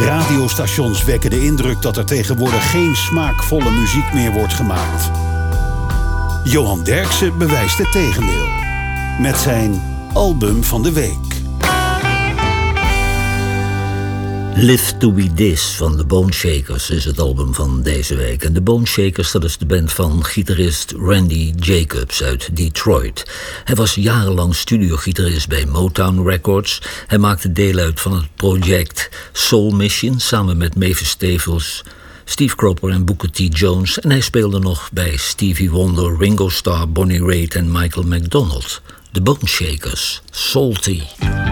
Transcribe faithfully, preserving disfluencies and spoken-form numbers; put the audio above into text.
Radiostations wekken de indruk dat er tegenwoordig geen smaakvolle muziek meer wordt gemaakt. Johan Derksen bewijst het tegendeel. Met zijn album van de week. Live to Be This van de Bone Shakers is het album van deze week. En de Bone Shakers, dat is de band van gitarist Randy Jacobs uit Detroit. Hij was jarenlang studiogitarist bij Motown Records. Hij maakte deel uit van het project Soul Mission samen met Mavis Staples, Steve Cropper en Booker T. Jones. En hij speelde nog bij Stevie Wonder, Ringo Starr, Bonnie Raitt en Michael McDonald. De Bone Shakers, Salty.